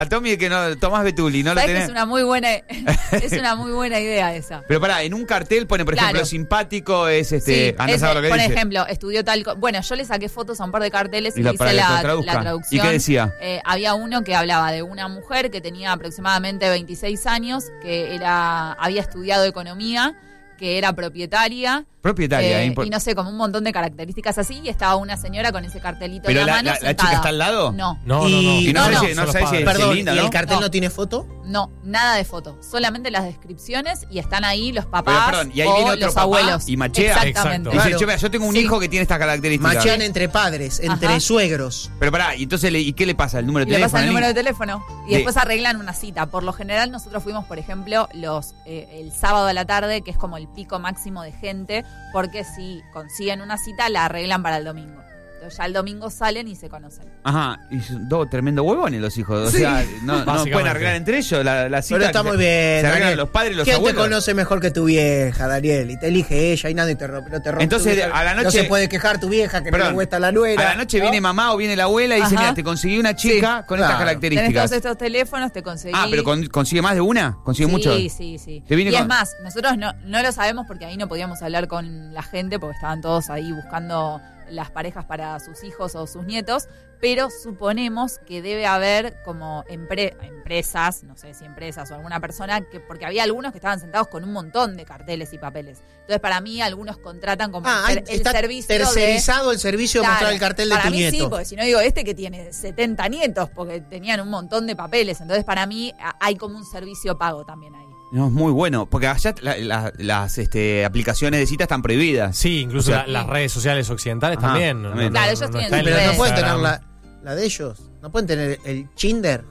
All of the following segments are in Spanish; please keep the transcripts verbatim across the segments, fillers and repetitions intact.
A Tommy que no, Tomás Betuli, ¿no lo tenés? Es una muy buena, es una muy buena idea esa. Pero pará, en un cartel pone, por ejemplo, Claro. simpático, es este. Sí, anda a es, saber lo que por dice. ejemplo, estudió tal... co- Bueno, yo le saqué fotos a un par de carteles y, Y la- hice para que la, lo traduzca. la traducción. ¿Y qué decía? Eh, había uno que hablaba de una mujer que tenía aproximadamente veintiséis años, que era había estudiado economía, que era propietaria. Propietaria, eh, impor- y no sé, como un montón de características así, y estaba una señora con ese cartelito Pero en la, la- mano la- la sentada. chica está al lado. No, No, no, no. Y no, No, sé no. si, no Son los sabés si es padres. Perdón, linda, ¿y ¿no? el cartel no. No. tiene foto? no, nada de foto, solamente las descripciones y están ahí los Pero, papás perdón, y ahí o viene otro los papá abuelos. y machea. Exactamente. Y dice, Claro. "Che, mira, yo tengo un Sí. hijo que tiene estas características. Machean entre padres, entre Ajá. suegros. Pero pará, ¿y entonces le- ¿y qué le pasa? ¿El número Y de le teléfono? pasa el link? número de teléfono y De- después arreglan una cita. Por lo general nosotros fuimos, por ejemplo, los eh, el sábado a la tarde, que es como el pico máximo de gente, porque si consiguen una cita la arreglan para el domingo. Entonces ya el domingo salen y se conocen. Ajá, y son dos tremendo huevones los hijos. O Sí. sea, no, no Básicamente. pueden arreglar entre ellos la, la cita. Pero está que muy se- bien. Se arreglan Daniel. los padres y los ¿Quién abuelos. te conoce mejor que tu vieja, Daniel? Y te elige ella y nadie te rompe. No te rompe Entonces, tu vieja. a la No noche- se puede quejar tu vieja que no Perdón, le cuesta la nuera. A la noche ¿no? viene mamá o viene la abuela y dice, Ajá. mira, te conseguí una chica Sí, con claro. estas Tenés características. todos estos teléfonos, te conseguí. Ah, pero con- consigue más de una, consigue sí, mucho. Sí, sí, Te viene Y con- es más, nosotros no, no lo sabemos porque ahí no podíamos hablar con la gente porque estaban todos ahí buscando las parejas para sus hijos o sus nietos, pero suponemos que debe haber como empre- empresas, no sé si empresas o alguna persona, que porque había algunos que estaban sentados con un montón de carteles y papeles. Entonces, para mí, algunos contratan como Ah, el, ahí el está servicio de... tercerizado el servicio de Claro, mostrar el cartel de para tu mí nieto. sí, porque si no digo este que tiene setenta nietos, porque tenían un montón de papeles. Entonces, para mí, a- hay como un servicio pago también ahí. No, es muy bueno, porque allá la- la- las este, aplicaciones de cita están prohibidas. Sí, incluso O sea, la- las redes sociales occidentales Ajá, también. también. Claro, ellos tienen está en sus Pero no redes. pueden tener Instagram. la, la de ellos. No pueden tener el Tinder.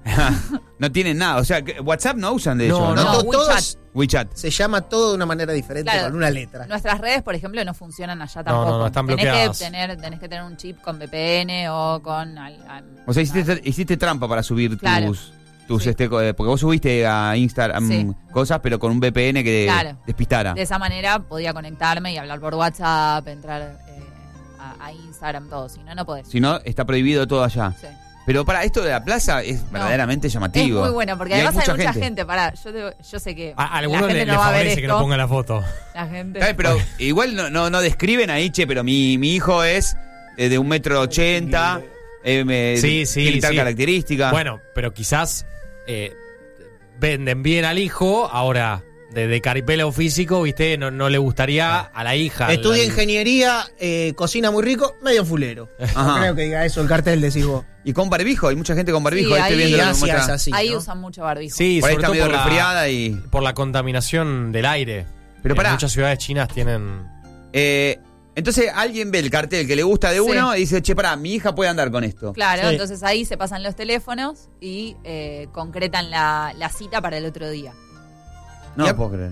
No tienen nada, o sea, que WhatsApp no usan de No, eso, No, ¿no? no. to- todos WeChat. WeChat. se llama todo de una manera diferente Claro. con una letra. Nuestras redes, por ejemplo, no funcionan allá No, tampoco. no, no, están tenés bloqueadas. que tener, tenés que tener un chip con V P N o con al- al- O sea, hiciste, hiciste trampa para subir Claro. tus... tus Sí. este, co- eh, porque vos subiste a Instagram Sí. cosas, pero con un V P N que Claro. despistara. de esa manera podía conectarme y hablar por WhatsApp, entrar eh, a, a Instagram, todo. Si no, no podés. Si no, está prohibido todo allá. Sí. Pero para esto de la plaza es verdaderamente Es llamativo. muy bueno, porque Y además hay mucha, gente. Pará, yo, te- yo sé que A, a la algunos gente le, no le va a ver favorece que esto. no ponga la foto. La gente. ¿Sabes? Pero igual no, no, no describen ahí, che, pero mi, mi hijo es eh, de un metro ochenta, eh, me- Sí, sí, tiene tal sí. característica. Bueno, pero quizás eh, venden bien al hijo, ahora de, de caripelo físico, viste, no, no le gustaría a la hija. Estudia al- ingeniería, eh, cocina muy rico, medio fulero. No Ajá. creo que diga eso el cartel, decís vos. Y con barbijo, hay mucha gente con barbijo. Sí, ahí estoy ahí- viendo lo que Asia muestra. es así, Ahí ¿no? usan mucho barbijo. Sí, Por ahí sobre está todo medio por la, resfriada y... por la contaminación del aire. Pero En pará. muchas ciudades chinas tienen... Eh, entonces alguien ve el cartel que le gusta de Sí. uno y dice, che, pará, mi hija puede andar con esto. Claro, Sí. entonces ahí se pasan los teléfonos y eh, concretan la, la cita para el otro día. No Yep. puedo creer.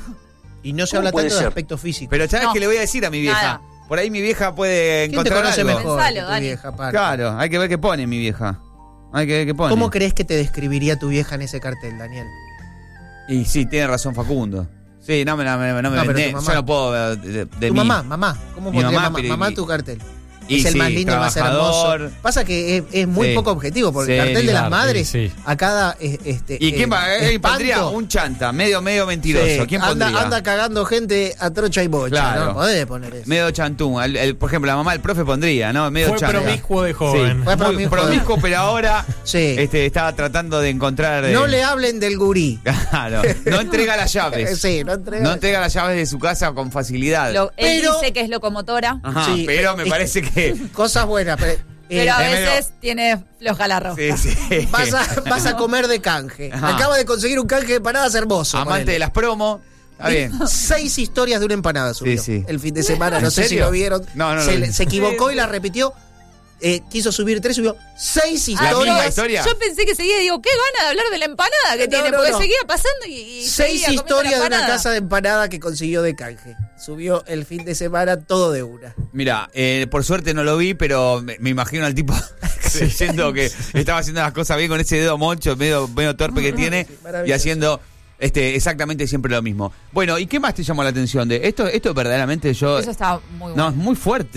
Y no se ¿Cómo habla puede tanto de ser? aspecto físico. Pero ¿sabes No. qué le voy a decir a mi vieja? Nada. Por ahí mi vieja puede ¿Quién te encontrar conoce algo. mejor Pensalo, que tu Dani. vieja, aparte? Claro, hay que ver qué pone mi vieja. Hay que ver qué pone. ¿Cómo crees que te describiría tu vieja en ese cartel, Daniel? Y sí, tiene razón Facundo. Sí, no me, no me, no me No, pero vendé. tu mamá. Yo no puedo eh, de, de Tu mí. mamá, mamá. ¿Cómo Mi pondría mamá, mamá, pero- mamá y- tu cartel? Y es el sí, más lindo, el más trabajador. hermoso. Pasa que es, es muy Sí. poco objetivo, porque Sí, el cartel de las claro, madres, sí, sí. a cada eh, este, ¿Y quién eh, va? Eh, espanto, pondría un chanta, medio, medio mentiroso. sí, ¿Quién anda, pondría? anda cagando gente a trocha y bocha. Claro. No podés poner eso. Medio chantún. El- el- por ejemplo, la mamá del profe pondría, ¿no? Medio Fue chanta. promiscuo de Sí, joven. Fue muy promiscuo. promiscuo, pero ahora Sí. este, estaba tratando de encontrar... eh, No le hablen del gurí. Claro, no entrega las llaves. Sí, no entrega. No entrega las llaves de su casa con facilidad. Lo- él Pero- dice que es locomotora, Ajá, Sí, pero me es- parece que... Cosas buenas. Pero, eh, pero a es medio- veces tiene floja la ropa. Sí, sí. vas, a, vas a comer de canje. Ajá. Acaba de conseguir un canje de empanadas hermoso. Amante ponele. de las promos. Está bien. Seis historias de una empanada subió Sí, sí. el fin de semana. ¿En No sé si serio? lo vieron. No, no se, lo le- vi. se equivocó y la repitió. Eh, quiso subir tres, subió seis Ah, ¿La misma historias. historia? Yo pensé que seguía, digo, qué gana de hablar de la empanada que No, tiene, no, porque no. seguía pasando y, y Seis seguía comiendo historias la de una empanada. casa de empanada que consiguió de canje. Subió el fin de semana todo de una. Mira, eh, por suerte no lo vi, pero me, me imagino al tipo diciendo que estaba haciendo las cosas bien con ese dedo mocho, medio, medio torpe que tiene, y maravilloso. haciendo este exactamente siempre lo mismo. Bueno, ¿y qué más te llamó la atención de esto? Esto verdaderamente yo... Eso está muy bueno. No, es muy fuerte. Sí,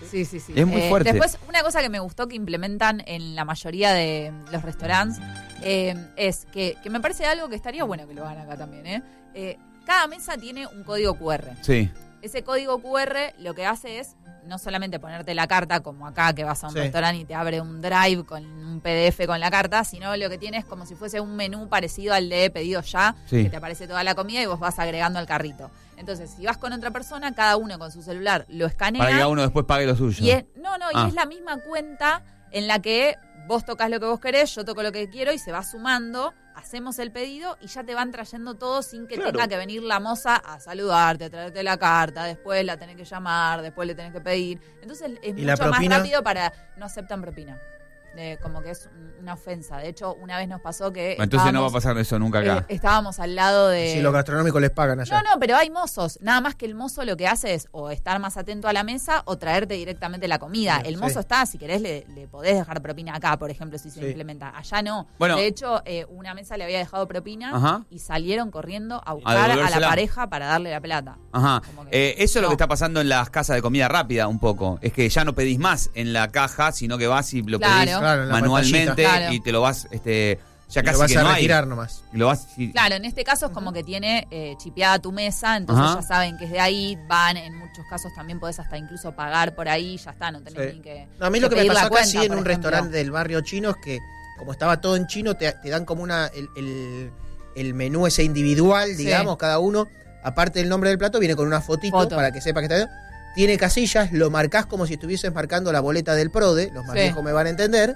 Sí, sí, sí. Es muy Eh, fuerte. Después, una cosa que me gustó que implementan en la mayoría de los restaurantes eh, es que, que me parece algo que estaría bueno que lo hagan acá también. ¿eh? Eh, cada mesa tiene un código cu erre. Sí. Ese código cu erre lo que hace es no solamente ponerte la carta, como acá que vas a un Sí. restaurante y te abre un drive con un pe de efe con la carta, sino lo que tiene es como si fuese un menú parecido al de pedido ya, Sí. que te aparece toda la comida y vos vas agregando al carrito. Entonces, si vas con otra persona, cada uno con su celular lo escanea. Para que cada uno después pague lo suyo. Y es, no, no, Ah. y es la misma cuenta en la que vos tocas lo que vos querés, yo toco lo que quiero y se va sumando, hacemos el pedido y ya te van trayendo todo sin que Claro. tenga que venir la moza a saludarte, a traerte la carta, después la tenés que llamar, después le tenés que pedir. Entonces es ¿Y la mucho más propina? rápido para... No aceptan propina. Eh, como que es un- una ofensa. De hecho, una vez nos pasó que... Entonces no va a estábamos, pasar eso nunca acá. eh, estábamos al lado de... Si los gastronómicos les pagan allá. No, no, pero hay mozos. Nada más que el mozo lo que hace es o estar más atento a la mesa o traerte directamente la comida. Sí, El mozo sí. está, si querés, le, le podés dejar propina acá, por ejemplo, si se Sí. implementa. Allá no. Bueno. De hecho, eh, una mesa le había dejado propina Ajá. y salieron corriendo a buscar a, la devolvérsela. pareja para darle la plata. Ajá. Como que- Eh, eso es lo no. que está pasando en las casas de comida rápida un poco. Es que ya no pedís más en la caja, sino que vas y lo Claro. pedís Claro, en la manualmente Claro. y te lo vas, este, ya Y casi lo vas que a no retirar hay. nomás. Y lo vas y- Claro, en este caso es como que tiene eh, chipeada tu mesa, entonces Ajá. ya saben que es de ahí, van, en muchos casos también podés hasta incluso pagar por ahí, ya está, no tenés Sí. ni que No, a mí lo que me pedir la pasó acá cuenta, sí en por un ejemplo. restaurante del barrio chino es que, como estaba todo en chino, te, te dan como una el, el- el menú ese individual, Sí. digamos, cada uno, aparte del nombre del plato, viene con una fotito Foto. para que sepa que está. Tiene casillas, lo marcás como si estuvieses marcando la boleta del PRODE, los más Sí. viejos me van a entender,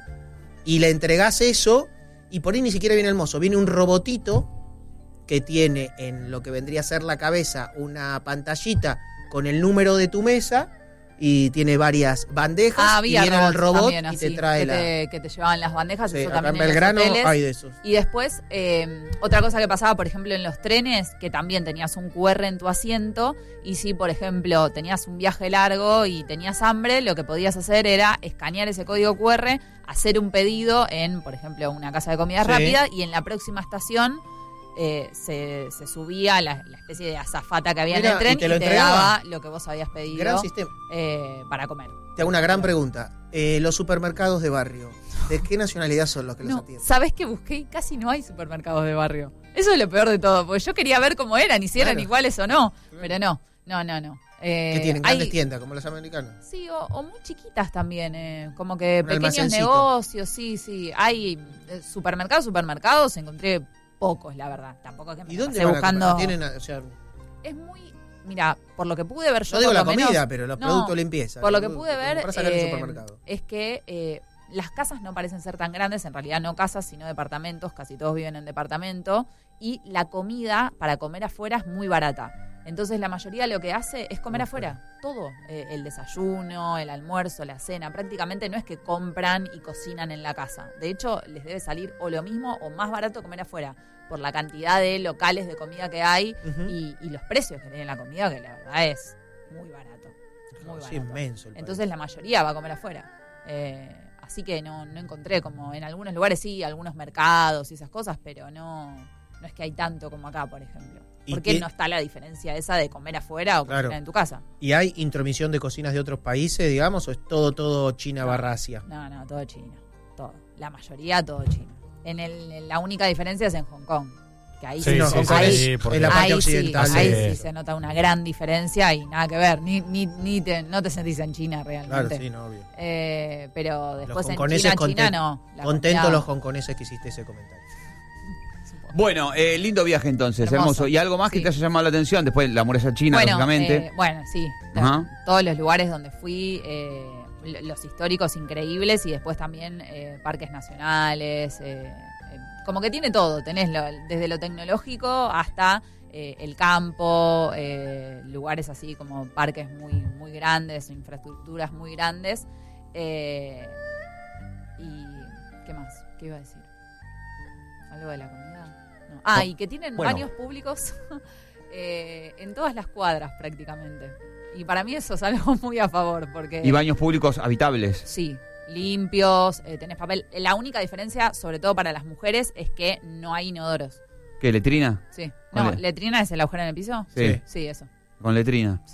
y le entregás eso, y por ahí ni siquiera viene el mozo, viene un robotito que tiene en lo que vendría a ser la cabeza una pantallita con el número de tu mesa y tiene varias bandejas Ah, y había viene el robots robot también, y así, te trae que, la... te, que te llevaban las bandejas, Sí, eso acá en también en los Belgrano hoteles. hay de esos. Y después, eh, otra cosa que pasaba, por ejemplo, en los trenes, que también tenías un cu erre en tu asiento, y si, por ejemplo, tenías un viaje largo y tenías hambre, lo que podías hacer era escanear ese código cu erre, hacer un pedido en, por ejemplo, una casa de comida Sí. rápida, y en la próxima estación eh, se, se subía la, la especie de azafata que había Mirá, en el tren ¿y y te te, lo entregaba? daba lo que vos habías pedido Gran sistema. eh, para comer. Te hago una gran pregunta. Eh, los supermercados de barrio, ¿de qué nacionalidad son los que los No, atienden? ¿sabés que busqué y casi no hay supermercados de barrio? Eso es lo peor de todo, porque yo quería ver cómo eran, y si eran Claro. iguales o no, pero no, no, no, no. Eh, ¿Qué tienen? hay- Grandes tiendas, como los americanos. Sí, o, o muy chiquitas también, eh, como que Un pequeños almacencito. negocios, sí, sí. Hay eh, supermercados, supermercados, encontré pocos, la verdad. Tampoco es que me ¿Y la dónde pasé van a buscando. comer? ¿Tienen, a- o sea, Es muy, mira, por lo que pude ver yo, no digo por la lo menos, comida, pero los no, productos de limpieza. por lo que Los pude ver, compras acá en el eh, supermercado. es que eh, las casas no parecen ser tan grandes, en realidad no casas, sino departamentos, casi todos viven en departamento, y la comida para comer afuera es muy barata. Entonces la mayoría lo que hace es comer afuera, todo, eh, el desayuno, el almuerzo, la cena, prácticamente no es que compran y cocinan en la casa. De hecho, les debe salir o lo mismo o más barato comer afuera, por la cantidad de locales de comida que hay Ujú. y, y los precios que tiene la comida, que la verdad es muy barato. Muy Sí, barato. inmenso el Entonces la mayoría va a comer afuera. Eh, así que no, no encontré, como en algunos lugares sí, algunos mercados y esas cosas, pero no, no es que hay tanto como acá, por ejemplo. ¿Y ¿Por qué qué- no está la diferencia esa de comer afuera o Claro. cocinar en tu casa? ¿Y hay intromisión de cocinas de otros países, digamos, o es todo, todo China No. barra Asia? No, no, todo chino. Todo. La mayoría todo chino. En el, en la única diferencia es en Hong Kong. Que ahí Sí, sí, no, sí, Hong Kong ahí, es, sí, es porque- la parte ahí sí, occidental. Hace- ahí de- sí se nota una gran diferencia y nada que ver. Ni, ni, ni te, no te sentís en China realmente. Claro, sí, no, obvio. Eh, pero después en hongkoneses China, China conten- no. La Contentos comida- los hongkoneses que hiciste ese comentario. Bueno, eh, lindo viaje entonces, hermoso. Hermoso. ¿Y algo más que Sí. te haya llamado la atención? Después la muralla china, bueno, lógicamente. eh, bueno, sí. Ajá. Todos los lugares donde fui, eh, l- los históricos increíbles y después también eh, parques nacionales. eh, eh, como que tiene todo. Tenés lo- desde lo tecnológico hasta eh, el campo, eh, lugares así como parques muy, muy grandes, infraestructuras muy grandes. Eh, y, ¿qué más? ¿Qué iba a decir? ¿Algo de la comida? No. Ah, No. y que tienen Bueno. baños públicos eh, en todas las cuadras prácticamente. Y para mí eso es algo muy a favor, porque... Y baños públicos habitables. Sí, limpios, eh, tenés papel. La única diferencia, sobre todo para las mujeres, es que no hay inodoros. ¿Qué, letrina? Sí. ¿Cuál No, es? ¿letrina es el agujero en el piso? Sí. Sí, eso. Con letrina. Sí.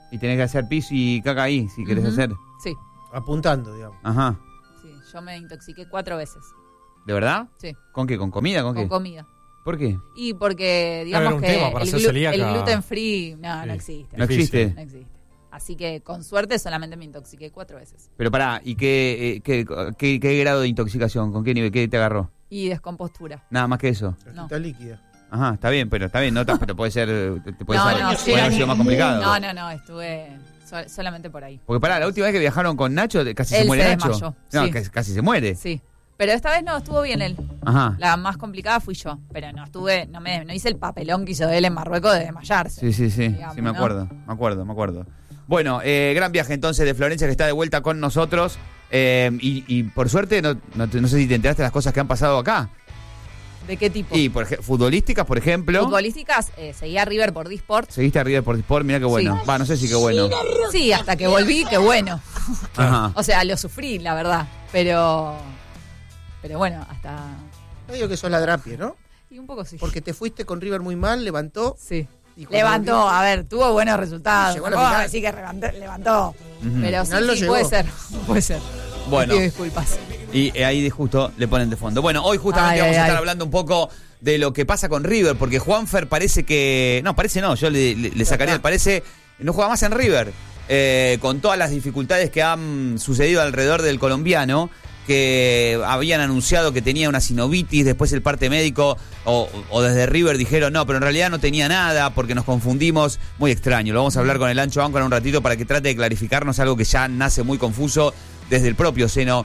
Y tenés que hacer pis y caca ahí, si querés Ujú. hacer. Sí, Apuntando, digamos. Ajá. sí. Yo me intoxiqué cuatro veces. ¿De verdad? Sí, ¿Con qué? ¿Con comida? ¿Con, con qué? comida. ¿Por qué? Y porque, Debe digamos haber un que tema para el, ser glu- celíaca. el gluten free, no, no Sí. existe. No Difícil. existe. No existe. Así que, con suerte, solamente me intoxiqué cuatro veces. Pero pará, ¿y qué, eh, qué, qué, qué grado de intoxicación? ¿Con qué nivel? ¿Qué te agarró? Y descompostura. Nada más que eso. No. Está líquida. Ajá, está bien, pero está bien, no, pero puede ser, te puede No, ser, no, puede sí. haber sido más complicado. No, no, no, estuve so- solamente por ahí. Porque pará, la última vez que viajaron con Nacho, casi Él se muere se Nacho. desmayó, No, sí. casi, casi se muere. Sí. Pero esta vez no, estuvo bien él. Ajá. La más complicada fui yo. Pero no estuve, no me no hice el papelón que hizo él en Marruecos de desmayarse. Sí, sí, sí, digamos, sí, me ¿no? acuerdo, me acuerdo, me acuerdo. Bueno, eh, gran viaje entonces de Florencia que está de vuelta con nosotros. eh, y, y por suerte, no, no, te- no sé si te enteraste de las cosas que han pasado acá. ¿De qué tipo? Y por ej- futbolísticas, por ejemplo. Futbolísticas, eh, seguía a River por D-Sport. Seguiste a River por Sport, mirá qué bueno. Sí. Va, no sé si qué bueno. Sí, hasta que volví, qué bueno. Ajá. O sea, lo sufrí, la verdad. Pero. Pero bueno, hasta. No digo que sos la drapie, ¿no? Y un poco sí. Porque te fuiste con River muy mal, levantó. Sí. y cuando Levantó, volvió- a ver, tuvo buenos resultados. Llegó a la No puedo final. decir que levantó. levantó. Ujú. Pero Al sí, final lo sí, llegó. puede ser. Puede ser. Bueno. Pido disculpas. Y eh, ahí de justo le ponen de fondo. Bueno, hoy justamente Ay, vamos ay, a estar ay. hablando un poco de lo que pasa con River, porque Juanfer parece que... No, parece no, yo le, le- le sacaría el parece... No juega más en River, eh, con todas las dificultades que han sucedido alrededor del colombiano, que habían anunciado que tenía una sinovitis, después el parte médico o, o desde River dijeron no, pero en realidad no tenía nada porque nos confundimos. Muy extraño, lo vamos a hablar con el Ancho Banco en un ratito para que trate de clarificarnos algo que ya nace muy confuso desde el propio seno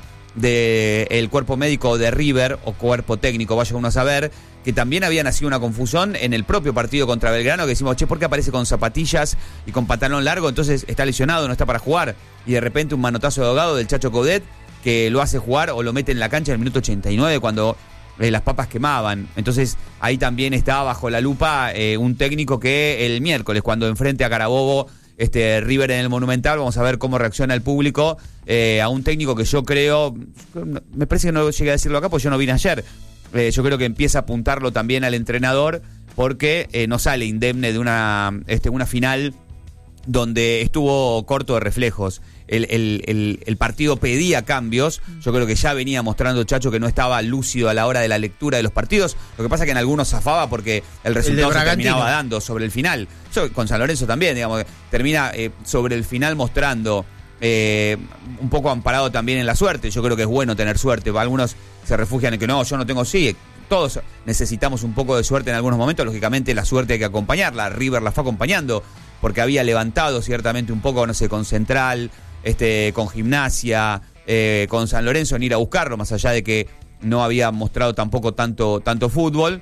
del cuerpo médico de River o cuerpo técnico, vaya uno a saber, que también había nacido una confusión en el propio partido contra Belgrano, que decimos, che, ¿por qué aparece con zapatillas y con pantalón largo? Entonces está lesionado, no está para jugar, y de repente un manotazo de ahogado del Chacho Coudet que lo hace jugar o lo mete en la cancha en el minuto ochenta y nueve cuando eh, las papas quemaban. Entonces ahí también está bajo la lupa eh, un técnico que el miércoles, cuando enfrente a Carabobo este River en el Monumental, vamos a ver cómo reacciona el público eh, a un técnico que yo creo, me parece que no llegué a decirlo acá, pues yo no vine ayer, eh, yo creo que empieza a apuntarlo también al entrenador porque eh, no sale indemne de una, este, una final donde estuvo corto de reflejos. El, el, el, el partido pedía cambios. Yo creo que ya venía mostrando Chacho que no estaba lúcido a la hora de la lectura de los partidos. Lo que pasa es que en algunos zafaba porque el resultado se Bragantino. terminaba dando sobre el final. Yo, con San Lorenzo también, digamos, termina eh, sobre el final mostrando eh, un poco amparado también en la suerte. Yo creo que es bueno tener suerte. Algunos se refugian en que no, yo no tengo, sí. Todos necesitamos un poco de suerte en algunos momentos. Lógicamente la suerte hay que acompañarla. River la fue acompañando porque había levantado ciertamente un poco, no sé, con Central, este, con Gimnasia, eh, con San Lorenzo en ir a buscarlo, más allá de que no había mostrado tampoco tanto, tanto fútbol,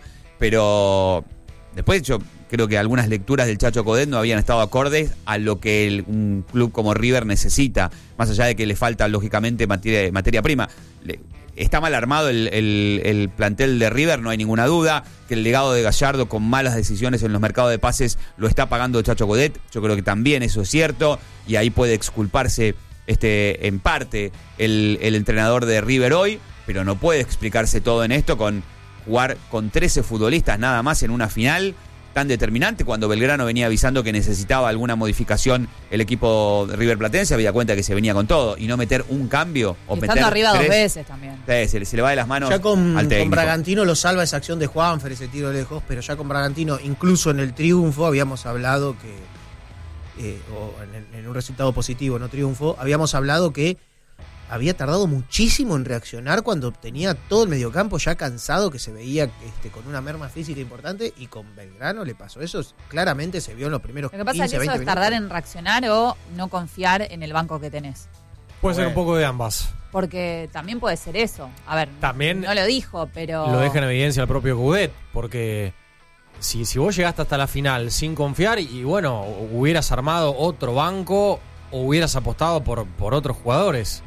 pero después yo creo que algunas lecturas del Chacho Coudet no habían estado acordes a lo que el, un club como River necesita, más allá de que le falta lógicamente materia, materia prima. Le, Está mal armado el, el, el plantel de River, no hay ninguna duda. Que el legado de Gallardo con malas decisiones en los mercados de pases lo está pagando Chacho Coudet. Yo creo que también eso es cierto. Y ahí puede exculparse este, en parte el, el entrenador de River hoy. Pero no puede explicarse todo en esto con jugar con trece futbolistas nada más en una final tan determinante, cuando Belgrano venía avisando que necesitaba alguna modificación. El equipo de River Platense había cuenta que se venía con todo, y no meter un cambio o Y meter estando arriba tres, dos veces también. eh, se, le, se le va de las manos Ya con, al con técnico. Bragantino lo salva esa acción de Juanfer, ese tiro lejos, pero ya con Bragantino, incluso en el triunfo, habíamos hablado que, eh, o en, en un resultado positivo, no triunfo, habíamos hablado que había tardado muchísimo en reaccionar cuando tenía todo el mediocampo ya cansado, que se veía este, con una merma física importante, y con Belgrano le pasó eso, claramente se vio en los primeros Lo que pasa quince, es que eso veinte es tardar minutos. en reaccionar o no confiar en el banco que tenés. Puede ser Bueno. un poco de ambas. Porque también puede ser eso. A ver, También no lo dijo, pero... Lo deja en evidencia el propio Coudet, porque si, si vos llegaste hasta la final sin confiar y bueno, hubieras armado otro banco o hubieras apostado por, por otros jugadores.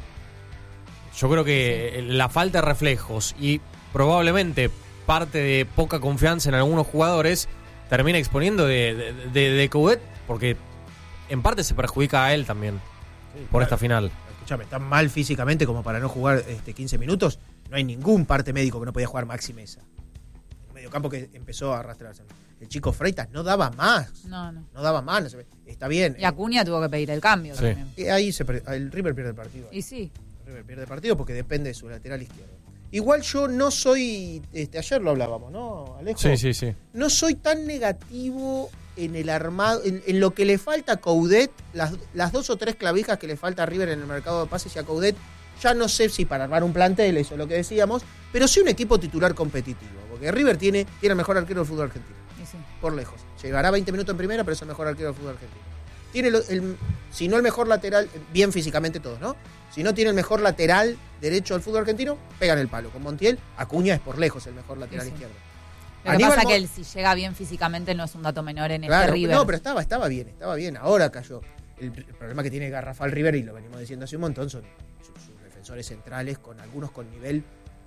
Yo creo que la falta de reflejos y probablemente parte de poca confianza en algunos jugadores termina exponiendo de, de, de, de Coudet, porque en parte se perjudica a él también Sí, por claro. esta final. Escúchame, tan mal físicamente como para no jugar este, quince minutos. No hay ningún parte médico que no podía jugar Maxi Mesa. mediocampo que empezó a arrastrarse. El chico Freitas no daba más. No, no. No daba más. No se, está bien. Y Acuña tuvo que pedir el cambio Sí. también. Y ahí se, el River pierde el partido. Y sí. El River pierde el partido porque depende de su lateral izquierdo. Igual yo no soy, este, ayer lo hablábamos, ¿no, Alejo? Sí, sí, sí. No soy tan negativo en el armado, en, en lo que le falta a Coudet, las, las dos o tres clavijas que le falta a River en el mercado de pases y a Coudet, ya no sé si para armar un plantel, eso es lo que decíamos, pero sí un equipo titular competitivo, porque River tiene, tiene el mejor arquero del fútbol argentino, Y sí. por lejos. Llegará veinte minutos en primera, pero es el mejor arquero del fútbol argentino. Tiene el, el, si no el mejor lateral, bien físicamente todos, ¿no? Si no tiene el mejor lateral derecho del fútbol argentino, pegan el palo. Con Montiel, Acuña es por lejos el mejor lateral Sí, sí. izquierdo. Lo que Aníbal pasa Mo- que él, si llega bien físicamente, no es un dato menor en Claro, este River. no, pero estaba, estaba bien, estaba bien. Ahora cayó. El, el problema que tiene Garrafal River, y lo venimos diciendo hace un montón, son sus, sus defensores centrales, con algunos con nivel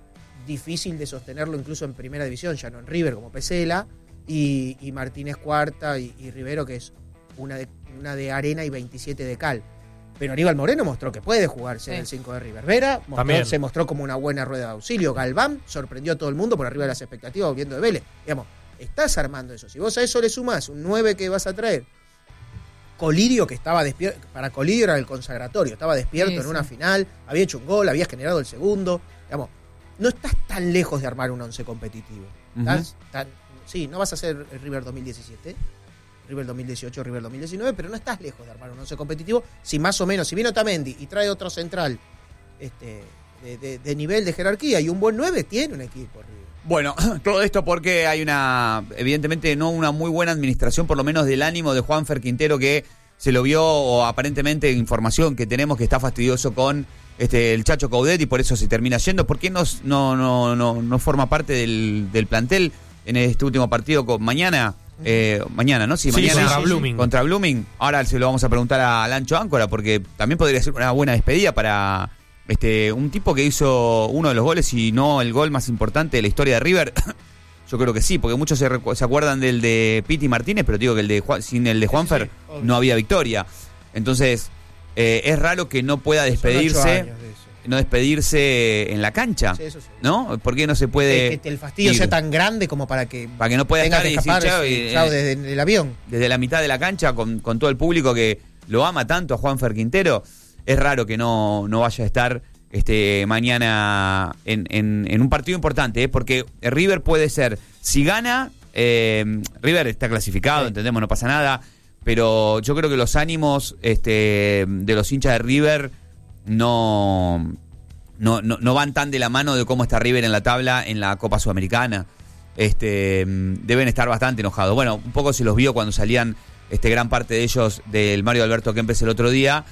difícil de sostenerlo incluso en primera división, ya no en River, como Pesela, y, y Martínez Cuarta y, y Rivero, que es una de, una de arena y veintisiete de cal. Pero Aníbal Moreno mostró que puede jugarse Sí. en el cinco de River. Vera mostró- También. se mostró como una buena rueda de auxilio. Galván sorprendió a todo el mundo por arriba de las expectativas volviendo de Vélez. Digamos, estás armando eso. Si vos a eso le sumás un nueve que vas a traer, Colidio, que estaba despierto, para Colidio era el consagratorio, estaba despierto Sí, en sí. una final, había hecho un gol, había generado el segundo. Digamos, no estás tan lejos de armar un once competitivo. Estás tan- sí, no vas a hacer el River dos mil diecisiete, River dos mil dieciocho, River dos mil diecinueve, pero no estás lejos de armar un once competitivo. Si más o menos, si viene Otamendi y trae otro central este, de, de- de nivel de jerarquía y un buen nueve, tiene un equipo River. Bueno, todo esto porque hay una, evidentemente no una muy buena administración, por lo menos del ánimo de Juanfer Quintero, que se lo vio, o aparentemente información que tenemos, que está fastidioso con este el Chacho Coudet y por eso se termina yendo. ¿Por qué no, no, no, no, no forma parte del, del plantel en este último partido con mañana? Eh, mañana, ¿no? Sí, Sí, mañana contra Blooming. Contra Blooming. Ahora se lo vamos a preguntar a Lancho Áncora, porque también podría ser una buena despedida para este un tipo que hizo uno de los goles, y no el gol más importante de la historia de River. Yo creo que sí, porque muchos se, recu- se acuerdan del de Piti Martínez, pero digo que el de Juan- sin el de Juanfer Sí, sí, obvio. no había victoria. Entonces, eh, es raro que no pueda Son ocho despedirse, años de eso. no despedirse en la cancha, Sí, eso sí. ¿no? ¿Por qué no se puede Eh, que el fastidio ir? sea tan grande como para que Para que no pueda tenga estar que y decir, escapar chao, sí, y- chao, desde el avión. desde la mitad de la cancha con, con todo el público que lo ama tanto a Juanfer Quintero? Es raro que no, no vaya a estar este mañana en, en, en un partido importante, ¿eh? Porque River puede ser, si gana, eh, River está clasificado, Sí. entendemos, no pasa nada, pero yo creo que los ánimos este, de los hinchas de River no, no, no, no van tan de la mano de cómo está River en la tabla en la Copa Sudamericana. Este, deben estar bastante enojados. Bueno, un poco se los vio cuando salían este, gran parte de ellos del Mario Alberto Kempes el otro día,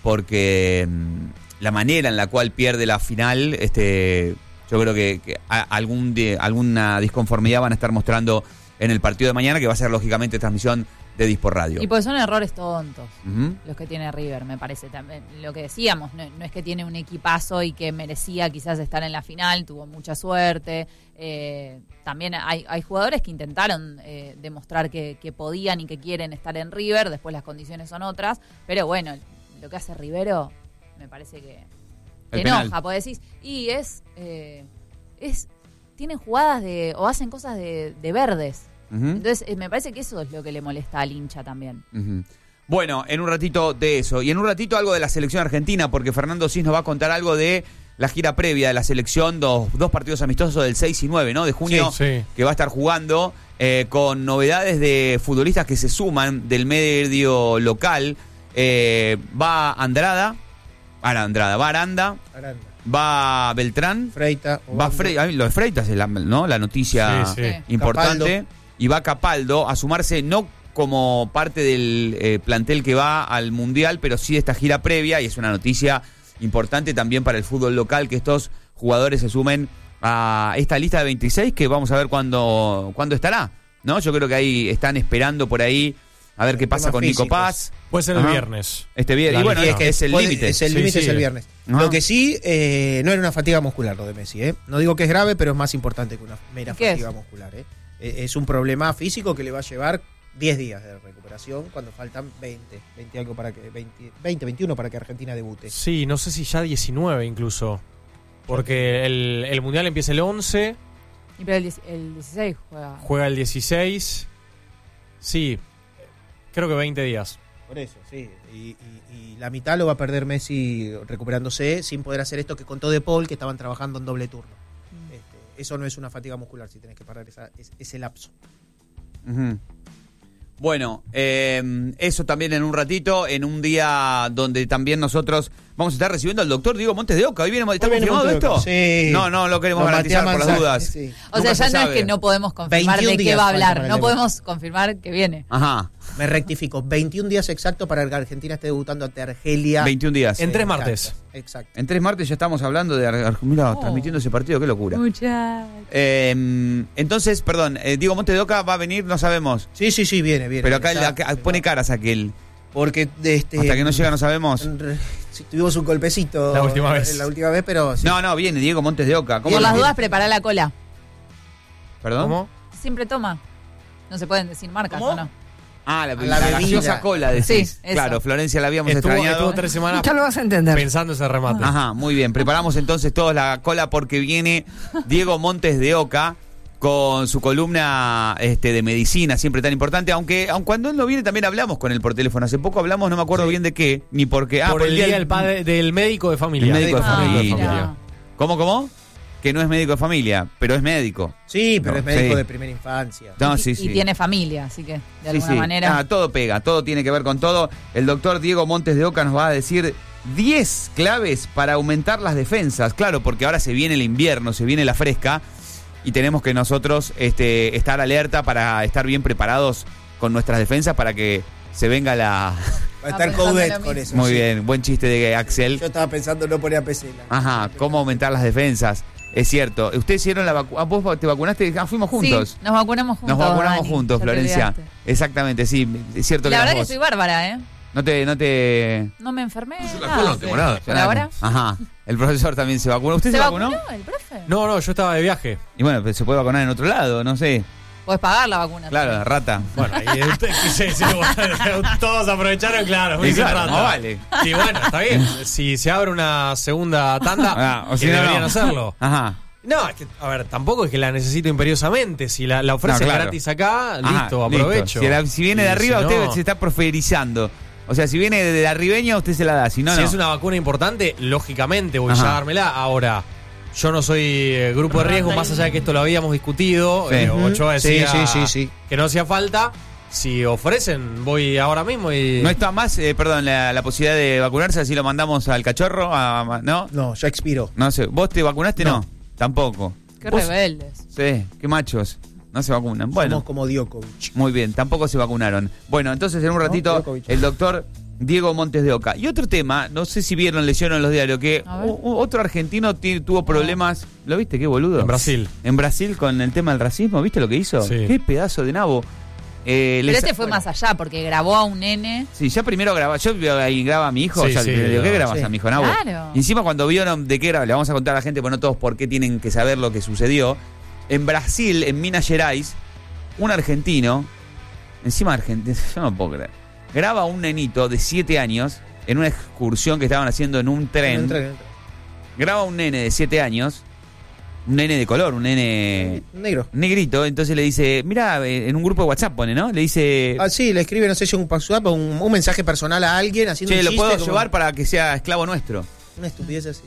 porque mm, la manera en la cual pierde la final, este, yo creo que, que a- algún de, alguna disconformidad van a estar mostrando en el partido de mañana, que va a ser lógicamente transmisión de Dispor Radio. Y pues son errores tontos Ujú. los que tiene River, me parece. También lo que decíamos, no, no es que tiene un equipazo y que merecía quizás estar en la final, tuvo mucha suerte. Eh, también hay, hay jugadores que intentaron eh, demostrar que, que podían y que quieren estar en River, después las condiciones son otras, pero bueno, lo que hace Rivero me parece que te El penal. enoja, porque decís, y es, eh, es tienen jugadas de, o hacen cosas de, de verdes. Ujú. Entonces, eh, me parece que eso es lo que le molesta al hincha también. Ujú. Bueno, en un ratito de eso. Y en un ratito algo de la selección argentina, porque Fernando Cis nos va a contar algo de la gira previa de la selección, dos, dos partidos amistosos del seis y nueve, ¿no? De junio, Sí, sí. que va a estar jugando, eh, con novedades de futbolistas que se suman del medio local. Eh, va Andrada, va Andrada, va Aranda, Aranda, va Beltrán, Freita, va Obando. Fre ay, lo de Freitas, es la, ¿no? La noticia Sí, sí. importante. Capaldo. Y va Capaldo a sumarse, no como parte del eh, plantel que va al Mundial, pero sí de esta gira previa, y es una noticia importante también para el fútbol local, que estos jugadores se sumen a esta lista de veintiséis, que vamos a ver cuándo, cuándo estará, ¿no? Yo creo que ahí están esperando por ahí a ver qué pasa Temas con Nico físicos. Paz. Puede ser el Ajá. viernes. Este viernes. La Y bueno, lista. es que es el Puede- límite. Es el Sí, límite, sí. es el viernes. Ajá. Lo que sí, eh, no era una fatiga muscular lo de Messi, ¿eh? No digo que es grave, pero es más importante que una mera ¿Qué fatiga muscular, ¿eh? Eh, Es un problema físico que le va a llevar diez días de recuperación cuando faltan veinte, veinte algo para que veinte, veinte, veintiuno para que Argentina debute. Sí, no sé si ya diecinueve incluso. Porque el, el Mundial empieza el once Y pero el, diez- el dieciséis juega. Juega el dieciséis. Sí, creo que veinte días. Por eso, sí. Y, y- y la mitad lo va a perder Messi recuperándose sin poder hacer esto que contó De Paul, que estaban trabajando en doble turno. Mm. Este, eso no es una fatiga muscular si tenés que parar esa- es- ese lapso. Ujú. Bueno, eh, eso también en un ratito, en un día donde también nosotros vamos a estar recibiendo al doctor Diego Montes de Oca. ¿Hoy viene, ¿Está Hoy viene confirmado Montes de esto? Oca, sí. No, no lo queremos Lo garantizar maté a por las Manzano, dudas. sí. O Nunca sea, ya se no es sabe. que no podemos confirmar veintiún de qué días va a falta hablar. para el No debut. podemos confirmar que viene. Ajá, Me rectifico, veintiún días exactos para que Argentina esté debutando ante Argelia. veintiún días. En tres Exacto, martes. Exacto. En tres martes ya estamos hablando de Ar- Ar- mira, Oh. transmitiendo ese partido, qué locura. Muchachos. Eh, entonces, perdón, eh, Diego Montes de Oca va a venir, no sabemos. Sí, sí, sí, viene, viene. Pero acá, Está- acá pone caras aquel. Porque de este, Hasta que no llega no sabemos. en re- sí, tuvimos un golpecito La última vez. La última vez, pero sí. No, no, viene Diego Montes de Oca. ¿Cómo Por lo las viene? dudas, prepara la cola. ¿Perdón? ¿Cómo? Siempre toma. No se pueden decir marcas, ¿Cómo? ¿o no? Ah, la, La la bebida. gaseosa cola, decís. Sí, eso. Claro, Florencia la habíamos Estuvo, extrañado. estuvo tres semanas Ya lo vas a entender. pensando ese remate. Ajá, muy bien. Preparamos entonces todos la cola porque viene Diego Montes de Oca con su columna este, de medicina, siempre tan importante. Aunque, aun cuando él no viene, también hablamos con él por teléfono. Hace poco hablamos, no me acuerdo bien de qué, ni por qué. Ah, por el día del padre del médico de familia. El médico de Ah, familia. mira. ¿Cómo, cómo? Que no es médico de familia, pero es médico. Sí, pero No, es médico sí. de primera infancia. No, y, sí, y sí. tiene familia, así que de Sí, alguna sí. manera. Ah, todo pega, todo tiene que ver con todo. El doctor Diego Montes de Oca nos va a decir diez claves para aumentar las defensas. Claro, porque ahora se viene el invierno, se viene la fresca y tenemos que nosotros este, estar alerta para estar bien preparados con nuestras defensas para que se venga la... Va a estar Ah, pensando Coudet lo con mismo. eso. Muy sí. bien, buen chiste de Axel. Yo estaba pensando no poner a Pesela. Ajá, cómo aumentar las defensas. Es cierto. Ustedes hicieron la vacuna. ¿Vos te vacunaste? Ah, fuimos juntos. Sí, nos vacunamos juntos. Nos vacunamos Dani, juntos, ya te Florencia. olvidaste. Exactamente, sí. Es cierto que La eras verdad que vos. soy bárbara, ¿eh? No te, no te. No me enfermé. Yo la nada. cola no tengo nada. ¿Por ahora? Ajá. El profesor también se vacunó. ¿Usted se, ¿Se vacunó? vacunó el profe? No, no, yo estaba de viaje. Y bueno, pues se puede vacunar en otro lado, no sé. Podés pagar la vacuna. Claro, rata. Bueno, y usted, sí, sí, bueno, todos aprovecharon, claro. Y muy claro, rata. no vale. Y bueno, está bien. Si se abre una segunda tanda, Ah, o que si no, deberían no. hacerlo. Ajá. No, es que, a ver, tampoco es que la necesito imperiosamente. Si la, la ofrecen No, claro. gratis acá, Ajá, listo, aprovecho. Si, la- si viene de Y arriba, si no- usted se está proferizando. O sea, si viene de la arribeña, usted se la da. Si no, si no. es una vacuna importante, lógicamente voy Ajá. ya a dármela. Ahora, yo no soy eh, grupo de riesgo, más allá de que esto lo habíamos discutido. Sí. eh, Ochoa Sí, decía sí, sí, sí. que no hacía falta. Si ofrecen, voy ahora mismo y... No está más, eh, perdón, la, la posibilidad de vacunarse, así lo mandamos al cachorro. a- ¿No? No, ya expiró. No sé. ¿Vos te vacunaste? No. No. Tampoco. Qué ¿Vos? rebeldes. Sí, qué machos. No se vacunan. Bueno. Somos como Djokovic. Muy bien, tampoco se vacunaron. Bueno, entonces en un ratito Djokovic. el doctor Diego Montes de Oca. Y otro tema, no sé si vieron, leyeron en los diarios, que A ver. u- u- otro argentino ti- tuvo problemas, ¿lo viste? Qué boludo. En Brasil. En Brasil con el tema del racismo, ¿viste lo que hizo? Sí. Qué pedazo de nabo. Eh, Pero les- este fue bueno, más allá, porque grabó a un nene. Sí, ya primero grababa, yo veo ahí graba a mi hijo, Sí, o sea, sí, le digo, ¿qué no, grabas sí. a mi hijo, nabo? Claro. Y encima cuando vieron de qué graba, le vamos a contar a la gente, bueno, no todos por qué tienen que saber lo que sucedió. En Brasil, en Minas Gerais, un argentino, encima argentino, yo no puedo creer, graba a un nenito de siete años en una excursión que estaban haciendo en un tren. Entra, entra. Graba a un nene de siete años, un nene de color, un nene Negro. negrito, entonces le dice, mira, en un grupo de WhatsApp pone, ¿no? Le dice, Ah, sí, le escribe, no sé si un WhatsApp o un, un mensaje personal a alguien haciendo che, un lo chiste. puedo como- llevar para que sea esclavo nuestro. Una estupidez así.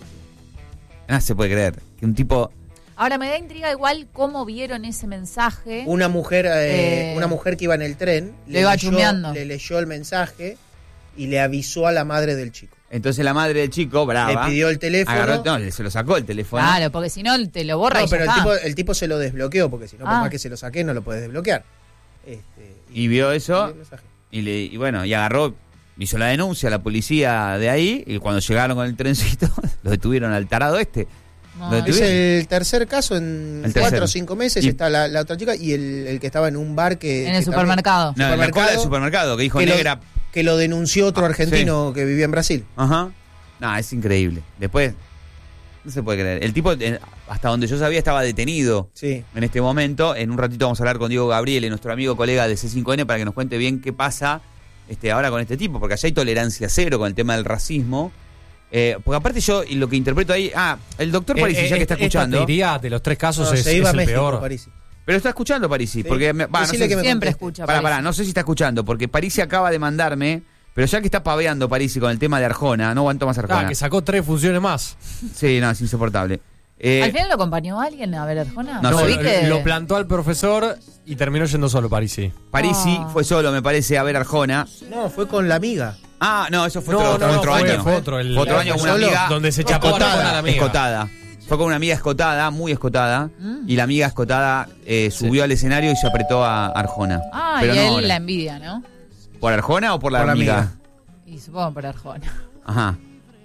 No se puede creer que un tipo... Ahora me da intriga igual cómo vieron ese mensaje. Una mujer, eh, Eh, una mujer que iba en el tren lo iba leyó, chumeando. le leyó el mensaje y le avisó a la madre del chico. Entonces la madre del chico, brava, Le pidió el teléfono. agarró, no, le- se lo sacó el teléfono. Claro, porque si no te lo borra No, y ya pero el está. tipo, el tipo se lo desbloqueó, porque si no, por Ah. más que se lo saque, no lo puedes desbloquear. Este, Y vio eso, el mensaje. y, le, y bueno, y agarró, hizo la denuncia a la policía de ahí, y cuando llegaron con el trencito, lo detuvieron al tarado este. No, Lo Es detuvieron. el tercer caso en El cuatro tercero. o cinco meses. Y- Está la, la otra chica y el, el que estaba en un bar que. en el que supermercado. No, en la supermercado, cola del supermercado, que dijo que lo- negra. también- que lo denunció otro Ah, argentino que vivía en Brasil. Ajá. No, es increíble. Después, no se puede creer. El tipo, eh, hasta donde yo sabía, estaba detenido Sí. en este momento. En un ratito vamos a hablar con Diego Gabriele, nuestro amigo colega de C cinco N, para que nos cuente bien qué pasa este, ahora con este tipo, porque allá hay tolerancia cero con el tema del racismo. Eh, porque aparte yo, y lo que interpreto ahí, ah, el doctor Parisi, Eh, ya que está esta escuchando. teoría de los tres casos No, es, se iba es a el México, peor. Parisi. Pero está escuchando Parisi, Sí. porque me, va, no Decile sé que si- me Siempre conteste. escucha. Pará, Parisi. pará, no sé si está escuchando, porque Parisi acaba de mandarme, pero ya que está paveando Parisi con el tema de Arjona, no aguanto más Arjona. Ah, que sacó tres funciones más. Sí, no, es insoportable. Eh, ¿Al final lo acompañó alguien a ver Arjona? No, No, sé. Vi que- lo plantó al profesor y terminó yendo solo Parisi. Parisi Ah. fue solo, me parece, a ver Arjona. No, fue con la amiga. Ah, no, eso fue No, otro, no, no, otro fue- año. fue otro, el- Fue otro año con una solo, amiga donde se chapó a Escotada. Arjona la amiga. escotada. Fue con una amiga escotada, muy escotada, Mm. y la amiga escotada eh, subió al escenario y se apretó a Arjona. Ah, Pero y no él ahora. la envidia, ¿no? ¿Por Arjona o por la Por la amiga? amiga. Y supongo por Arjona. Ajá.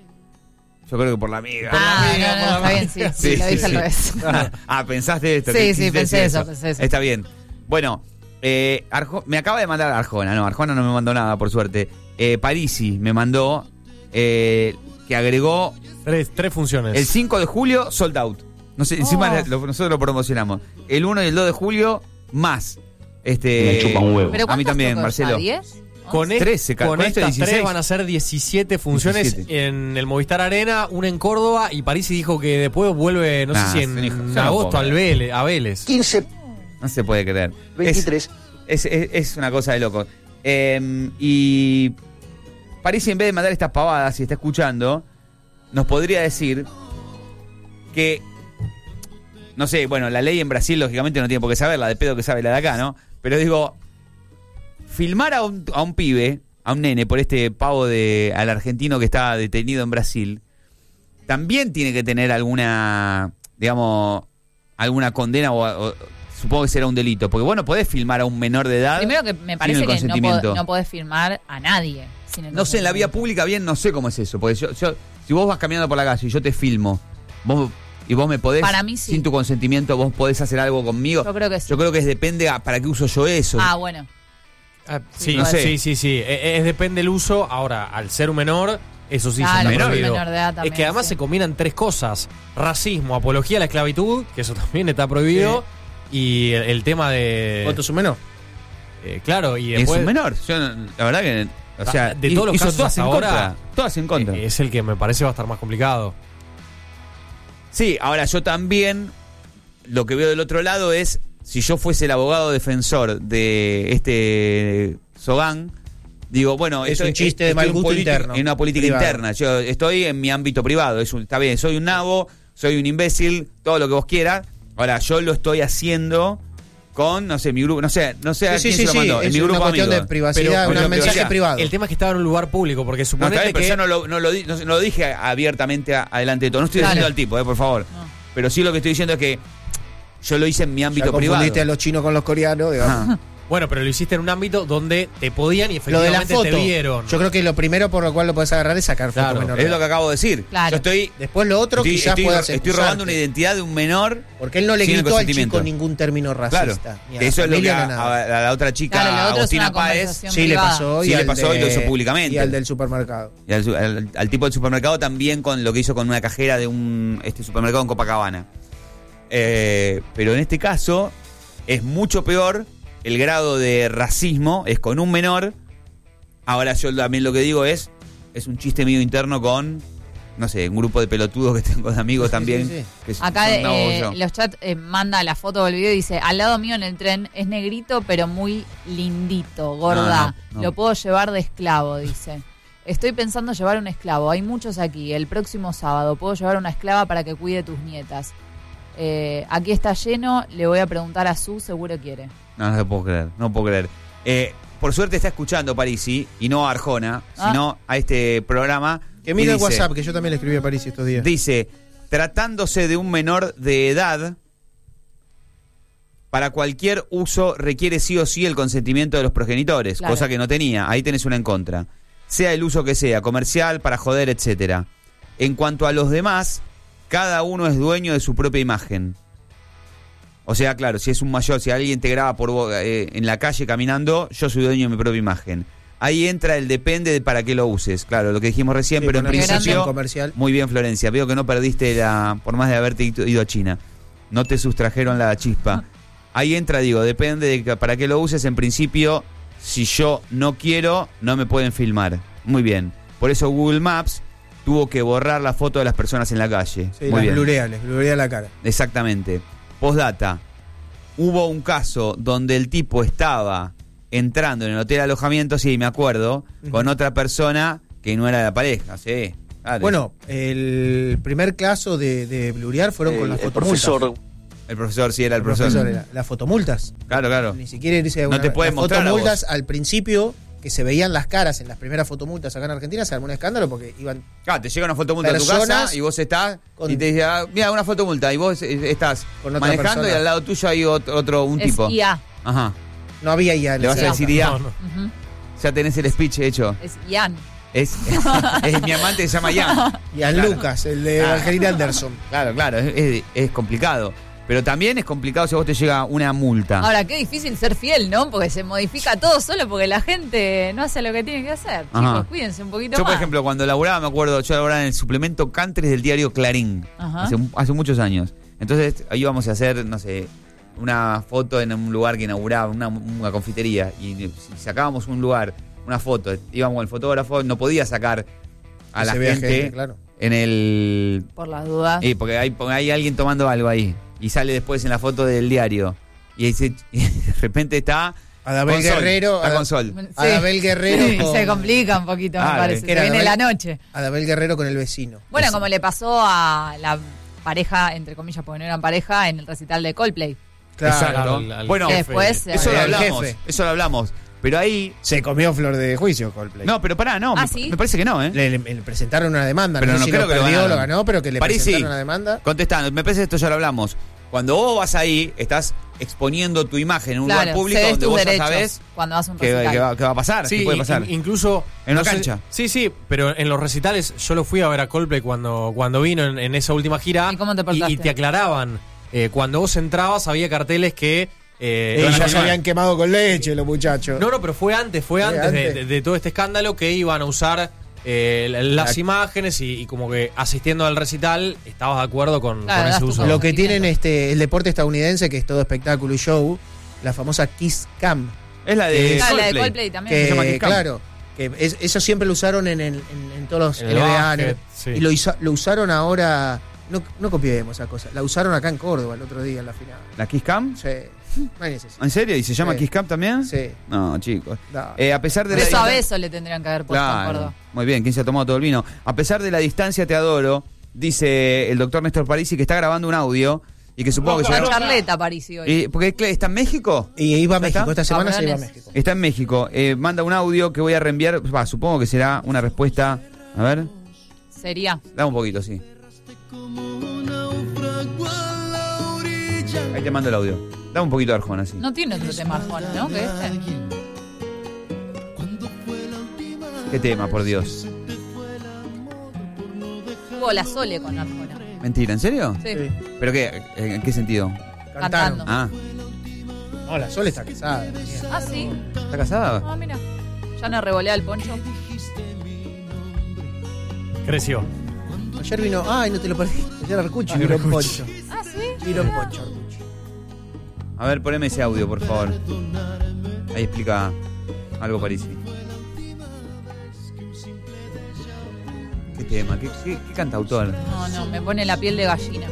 Yo creo que por la amiga. Por la Ah, amiga, no, por no, la está bien, amiga. sí, sí, Sí, lo sí, dije al sí. revés. Ah, pensaste esto. Sí, que sí, quisiste pensé decir eso, pensé eso. Está bien. Bueno, eh, Arjo- me acaba de mandar Arjona. No, Arjona no me mandó nada, por suerte. Eh, Parisi me mandó eh, que agregó Tres, tres funciones. el cinco de julio sold out. No sé, encima Oh. lo- nosotros lo promocionamos. El uno y el dos de julio más. Este, Me chupa un huevo. ¿Pero a mí cuántos también, tocó ya? Marcelo. ¿diez? Con, e- trece, ca- con con esto estas dieciséis. tres van a ser diecisiete funciones diecisiete. en el Movistar Arena, una en Córdoba y Parisi dijo que después vuelve, no Nah, sé si es un hijo- en yo no agosto puedo al creer. Vélez, a Vélez. quince, No se puede creer. Es- veintitrés. Es, es- es una cosa de loco. Eh, y Parisi, en vez de mandar estas pavadas, si está escuchando, nos podría decir que, no sé, bueno, la ley en Brasil lógicamente no tiene por qué saberla, de pedo que sabe la de acá, ¿no? Pero digo, filmar a un, a un pibe, a un nene, por este pavo de al argentino que está detenido en Brasil, también tiene que tener alguna, digamos, alguna condena o, o supongo que será un delito. Porque bueno, podés filmar a un menor de edad. Primero que me sin parece el que no, consentimiento. pod- no podés firmar a nadie. Sin el No sé, en la vía consentimiento. pública bien no sé cómo es eso. Porque yo, yo- si vos vas caminando por la calle y yo te filmo, vos y vos me podés, Para mí sí. sin tu consentimiento, vos podés hacer algo conmigo. Yo creo que sí. Yo creo que es depende a para qué uso yo eso. Ah, bueno. Ah, Sí, sí, no sé. sí, sí, sí. Es, es depende el uso. Ahora, al ser un menor, eso sí Claro, se está menor, prohibido. menor de edad Es también, que además sí. se combinan tres cosas: racismo, apología a la esclavitud, que eso también está prohibido, y el, el tema de. ¿Cuánto es un menor? eh, claro, y es después un menor. Yo, no- la verdad que. O sea, Ah, de todos los hizo casos todas hasta en ahora, contra. Todas en contra. eh, es el que me parece va a estar más complicado. Sí, ahora yo también lo que veo del otro lado es, si yo fuese el abogado defensor de este Sogán, digo, bueno, Es esto un chiste de estoy mal en gusto política- interno, en una política privado. interna. Yo estoy en mi ámbito privado, es un- está bien, soy un nabo, soy un imbécil, todo lo que vos quieras. Ahora, yo lo estoy haciendo con, no sé, mi grupo, no sé, no sé a Sí, quién sí, se lo sí, mandó, en es mi una grupo cuestión amigo. de privacidad, Pero- un pero- mensaje pero- privado. El tema es que estaba en un lugar público, porque No, está suponete bien, pero que. yo no lo, no lo di- no- no lo dije abiertamente a- adelante de todo. No estoy Claro. diciendo al tipo, eh, por favor. No. Pero sí lo que estoy diciendo es que yo lo hice en mi Ya ámbito privado. confundiste a los chinos con los coreanos, digamos. Ajá. Bueno, pero lo hiciste en un ámbito donde te podían y Lo de la efectivamente foto. te vieron. Yo creo que lo primero por lo cual lo puedes agarrar es sacar foto Claro, menor de Es lo edad. que acabo de decir. Claro. Yo estoy, Después lo otro estoy, quizás estoy- puedas estoy robando una excusarte. identidad de un menor. Porque él no le sin el gritó al consentimiento. chico ningún término Claro. racista. ni a la Eso es lo que familia, a, ni nada. a la otra chica, Claro, lo otro es Agustina una Páez, conversación Sí, le privada. pasó. Sí, y le al pasó y lo de- hizo públicamente. Y al del supermercado. y al, al- al tipo del supermercado también con lo que hizo con una cajera de un este supermercado en Copacabana. Eh, pero en este caso es mucho peor. El grado de racismo es con un menor. Ahora yo también lo que digo es, es un chiste mío interno con, no sé, un grupo de pelotudos que tengo de amigos también. sí, sí. que s- Acá son nabos eh, yo. los chats eh, manda la foto del video y dice, al lado mío en el tren es negrito pero muy lindito, gorda. No, no, no. Lo puedo llevar de esclavo, dice. Estoy pensando llevar un esclavo. Hay muchos aquí. El próximo sábado puedo llevar una esclava para que cuide tus nietas. Eh, aquí está lleno. Le voy a preguntar a Su, seguro quiere. No, no lo puedo creer, no puedo creer. Eh, por suerte está escuchando Parisi, y no a Arjona, Ah. sino a este programa. Que mire y el dice- WhatsApp, que yo también le escribí a París estos días. Dice, tratándose de un menor de edad, para cualquier uso requiere sí o sí el consentimiento de los progenitores, Claro. cosa que no tenía. Ahí tenés una en contra. Sea el uso que sea, comercial, para joder, etcétera. En cuanto a los demás, cada uno es dueño de su propia imagen. O sea, claro, si es un mayor, si alguien te graba por vo- eh, en la calle caminando, yo soy dueño de mi propia imagen. Ahí entra el depende de para qué lo uses. Claro, lo que dijimos recién, Sí, pero en poner grande. principio... comercial. Muy bien, Florencia. Veo que no perdiste la... Por más de haberte ido a China. No te sustrajeron la chispa. Ahí entra, digo, depende de que- para qué lo uses. En principio, si yo no quiero, no me pueden filmar. Muy bien. Por eso Google Maps tuvo que borrar la foto de las personas en la calle. Sí, Muy las bien. blurea, les blurea la cara. Exactamente. Postdata. Hubo un caso donde el tipo estaba entrando en el hotel de alojamiento, sí, me acuerdo, Ujú. con otra persona que no era de la pareja, sí. Dale. Bueno, el primer caso de, de blurear fueron con las el fotomultas. profesor el profesor sí era el, El profesor. profesor era. Las fotomultas. Claro, claro. Ni siquiera irse a No una, te pueden las mostrar a fotomultas vos. al principio, que se veían las caras en las primeras fotomultas acá en Argentina, se armó un escándalo porque iban Claro, te llega una fotomulta a tu Personas casa y vos estás con- y te dice, ah, mira, una fotomulta y vos eh, estás Con otra manejando persona. y al lado tuyo hay otro, otro un Es tipo. I A. Ajá. no había ya. Le vas a decir ya. No, no. Ujú. Ya tenés el speech hecho. Es Ian. Es, es mi amante que se llama Ian. Ian Claro. Lucas, el de Claro. Angelina Anderson. Claro, claro, es, es- es complicado. Pero también es complicado si a vos te llega una multa. Ahora, qué difícil ser fiel, ¿no? Porque se modifica todo solo porque la gente no hace lo que tiene que hacer. Ajá. Chicos, cuídense un poquito Yo, por más. ejemplo, cuando laburaba, me acuerdo, yo laburaba en el suplemento Cantres del diario Clarín, Ajá. hace, hace muchos años. Entonces, ahí íbamos a hacer, no sé, una foto en un lugar que inauguraba, una, una confitería. Y si sacábamos un lugar, una foto, íbamos con el fotógrafo, no podía sacar a Que la se vea gente, gente, claro. en el... Por las dudas. Eh, porque hay, porque hay alguien tomando algo ahí. Y sale después en la foto del diario. Y, ahí se- y de repente está... Adabel con sol, Guerrero. está Ada- con sol. Sí. Adabel Guerrero Sí, con- se complica un poquito, me Ah, parece. que Se era viene Adabel- la noche. Adabel Guerrero con el vecino. Bueno, Eso. como le pasó a la pareja, entre comillas, porque no eran pareja, en el recital de Coldplay. Claro. Exacto. al- al Bueno, Que jefe. después... eso lo Al hablamos. jefe. Eso lo hablamos. Pero ahí... Se comió flor de juicio Coldplay. No, pero pará, no. ¿Ah, me, sí? me parece que no, ¿eh? Le, le- le presentaron una demanda. Pero no, no sé si creo lo que lo perdió, lo ganaron. ganó, pero que le París sí. presentaron una demanda. Contestando, me parece que esto ya lo hablamos. Cuando vos vas ahí, estás exponiendo tu imagen en un Claro, lugar público cedes donde tus vos ya derechos sabés cuando vas a un que, recital. que va, que va a pasar, Sí, que puede in- pasar. in- incluso En una no sé- cancha. sí, sí, pero en los recitales yo lo fui a ver a Coldplay cuando, cuando vino en, en esa última gira. ¿Y cómo te y, portaste? y te aclaraban. eh, cuando vos entrabas había carteles que. eh, Ellos iban a ya se filmar. habían quemado con leche los muchachos. No, no, pero fue antes, fue Fue antes, de- antes. De, de todo este escándalo que iban a usar eh, las La- imágenes y, y como que asistiendo al recital estabas de acuerdo con, Claro, con das ese tu uso. cosa. Lo que Sentimiento. tienen este el deporte estadounidense, que es todo espectáculo y show, la famosa Kiss Cam. Es la de Eh, Ah, la de Coldplay. Coldplay también. se llama Que, Kiss Cam. claro, que es- eso siempre lo usaron en, el- en, en todos los En el N B A. en el- básquet, sí. Y lo, isa- lo usaron ahora. No, no copiemos esa cosa. La usaron acá en Córdoba el otro día en la final. ¿La Kiss Cam? Sí. No hay necesidad. ¿En serio? ¿Y se llama Sí. Kiss Cam también? Sí. No, chicos. Da. Eh, a pesar de la Beso a distan- beso le tendrían que haber puesto en Claro. Córdoba. Muy bien, ¿quién se ha tomado todo el vino? A pesar de la distancia, te adoro, dice el doctor Néstor Parisi que está grabando un audio y que supongo que Una será... charleta Parisi hoy. Y- porque ¿qué, ¿está en México? Y iba a ¿Ya México. está? Esta semana se iba a Cabrones. México. Está en México. Eh, manda un audio que voy a reenviar. Va, supongo que será una respuesta. A ver, Sería. dame un poquito, sí. Ahí te mando el audio. Dame un poquito de Arjona, así. No tiene otro tema Arjona, ¿no? Que este. ¿Qué tema, por Dios? Tuvo la Sole con Arjona. Mentira, ¿en serio? Sí. Sí. ¿Pero qué? ¿En qué sentido? Cantaron. Cantando. Ah, No, la Sol está casada. mierda. Ah, sí. ¿está casada? Ah, mira. Ya no revolea el poncho. Creció. Ayer vino. Ay, no te lo perdí. Ayer Arcucci Ay, vino en Arcucci. poncho. Ah, sí. Vino en poncho, Arcucci. A ver, poneme ese audio, por favor. Ahí explica algo Parisi. ¿Qué tema? ¿Qué, qué, qué cantautor? No, no, me pone la piel de gallina.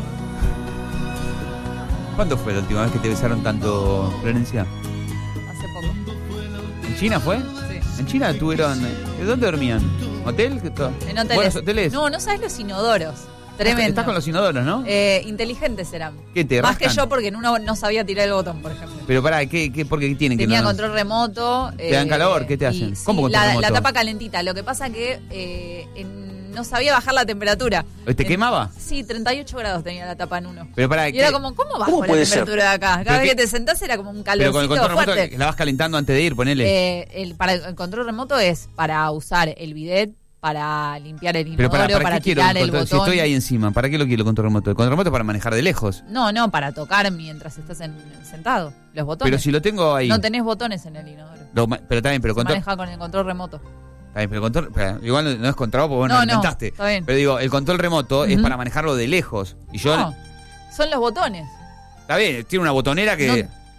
¿Cuándo fue la última vez que te besaron tanto, Florencia? Hace poco. ¿En China fue? Sí. En China tuvieron... ¿De dónde dormían? ¿Hotel? ¿Qué to- En hoteles. ¿Buenos hoteles? No, no sabes los inodoros. Tremendo. Estás con los inodoros, ¿no? Eh, inteligentes eran. ¿Qué, te Más que rascan? yo porque en uno no sabía tirar el botón, por ejemplo. Pero pará, ¿qué, qué, ¿por qué tienen que Tenía no? control remoto. ¿Te dan calor? ¿Qué te y hacen? sí, ¿Cómo control la, remoto? la tapa calentita. Lo que pasa que eh, en- no sabía bajar la temperatura. ¿Te En- quemaba? Sí, treinta y ocho grados tenía la tapa en uno. Pero pará, Y ¿qué? era como, ¿cómo bajo ¿Cómo la puede ser? temperatura de acá? Pero Cada vez qué- que te sentás era como un Pero con el calorcito control remoto fuerte. la vas calentando antes de ir, ponele. Eh, el, para el control remoto es para usar el bidet, para limpiar el Pero inodoro, pará, para, ¿para, qué quiero tirar el el control? botón. Si estoy ahí encima, ¿para qué lo quiero el control remoto? El control remoto es para manejar de lejos. No, no, para tocar mientras estás en, sentado. Los botones. Pero si lo tengo ahí... No tenés botones en el inodoro. lo ma- pero está bien, pero Se control... maneja con el control remoto. Está bien, pero control... espera, igual no, no es control porque vos no, No, lo no, intentaste. está bien. Pero digo, el control remoto es Ujú. para manejarlo de lejos. Y yo... No, son los botones. Está bien, tiene una botonera que... No,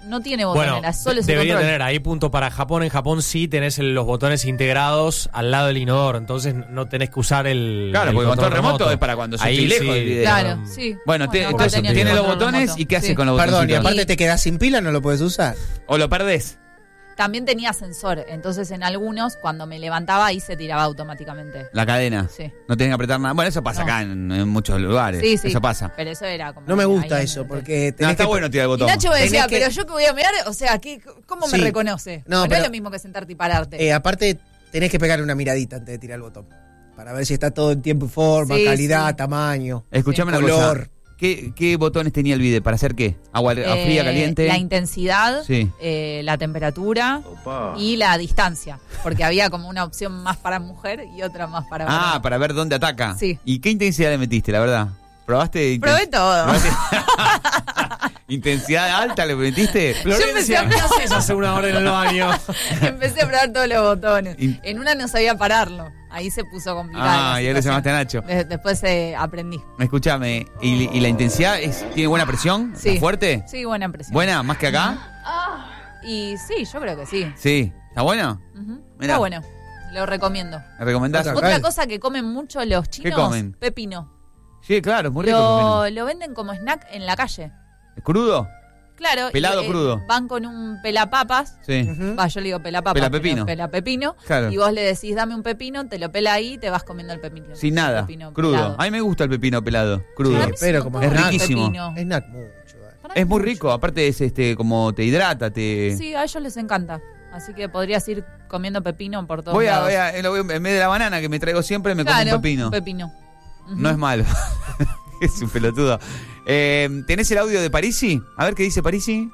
no tiene botonera, Bueno, solo ese debería control. tener ahí punto para Japón. En Japón sí tenés el- los botones integrados al lado del inodoro, entonces no tenés que usar el Claro, el porque control remoto es para cuando yo Ahí estoy lejos sí. del video. Claro, sí. Bueno, te- acá entonces tenía tiene el los control botones remoto. y ¿qué hace Sí. con los botones? Perdón, y Y- aparte te quedás sin pila, no lo puedes usar. O lo perdés. También tenía sensor, entonces en algunos, cuando me levantaba, ahí se tiraba automáticamente. La cadena. Sí. No tenés que apretar nada. Bueno, eso pasa No. acá en, en muchos lugares. Sí, sí. Eso pasa. Pero eso era como... No me ahí gusta en- eso, porque No, tenés está que... bueno tirar el Y botón. Nacho me decía, Tenés que- pero yo que voy a mirar, o sea, ¿qué, ¿cómo me Sí. reconoce? No, No, pero- es lo mismo que sentarte y pararte. Eh, aparte, tenés que pegarle una miradita antes de tirar el botón. Para ver si está todo en tiempo y forma, Sí, calidad, sí. tamaño. Escuchame una color. cosa. ¿Qué, ¿Qué botones tenía el video? ¿Para hacer qué? ¿Agua Eh, fría, caliente? La intensidad, Sí. eh, la temperatura y la distancia. Porque había como una opción más para mujer y otra más para Ah, varón. para ver dónde ataca. Sí. ¿Y qué intensidad le metiste, la verdad? ¿Probaste? inten- Probé todo. ¿Probaste? ¿Intensidad alta le metiste? empecé a- ¿qué haces hace una hora en el baño? Empecé a probar todos los botones. In- En una no sabía pararlo. Ahí se puso complicado. Ah, y ahora se llamaste a Nacho. Después eh, aprendí. Escúchame, ¿y, y la intensidad es, tiene buena presión? Sí. ¿Está fuerte? Sí, buena impresión. ¿Buena? ¿Más que acá? Y sí, yo creo que sí. Sí. ¿Está bueno? Ujú. Mirá. Está bueno. Lo recomiendo. ¿Me recomendás? Otra- Otra Acá- cosa que comen mucho los chinos, comen? pepino. Sí, claro, es muy rico. Lo, lo venden como snack en la calle. ¿Es crudo? Claro. ¿Pelado y, o crudo? Van con un pelapapas. Sí. Ujú. Va, yo le digo pelapapas. Pelapepino. pero Pelapepino. Claro. Y vos le decís, dame un pepino, te lo pela ahí y te vas comiendo el pepino. Sin nada. Pepino Crudo. pelado. A mí me gusta el pepino pelado. Crudo. Para mí sí pero me como gusta es el riquísimo. pepino. Snack mucho. eh. Para mí Es muy mucho. rico, aparte es este como te hidrata, te... Sí, a ellos les encanta. Así que podrías ir comiendo pepino por todos Voy a, lados. voy a, en lo- en vez de la banana que me traigo siempre, me Claro, como un pepino. un pepino. Ujú. No es malo. Es un pelotudo. Eh, ¿Tenés el audio de Parisi? A ver qué dice Parisi.